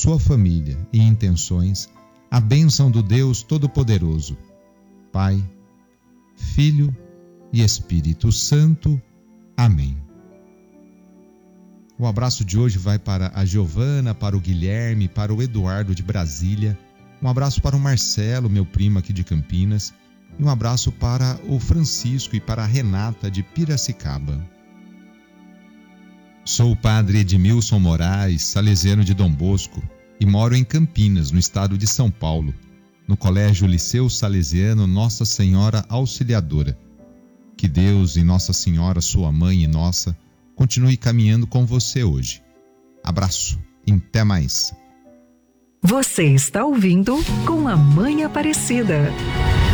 sua família e intenções a bênção do Deus Todo-Poderoso, Pai, Filho e Espírito Santo. Amém. O abraço de hoje vai para a Giovana, para o Guilherme, para o Eduardo de Brasília. Um abraço para o Marcelo, meu primo aqui de Campinas. E um abraço para o Francisco e para a Renata de Piracicaba. Sou o padre Edmilson Moraes, salesiano de Dom Bosco, e moro em Campinas, no estado de São Paulo, no Colégio Liceu Salesiano Nossa Senhora Auxiliadora. Que Deus e Nossa Senhora, sua mãe e nossa, continue caminhando com você hoje. Abraço e até mais. Você está ouvindo Com a Mãe Aparecida.